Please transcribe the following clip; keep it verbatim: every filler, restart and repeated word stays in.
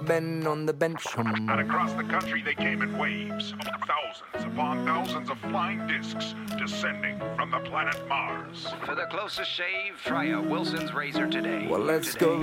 men on the bench. And across the country they came in waves, thousands upon thousands of flying discs descending from the planet Mars. For the closest shave, try a Wilson's razor today. Well, let's today. go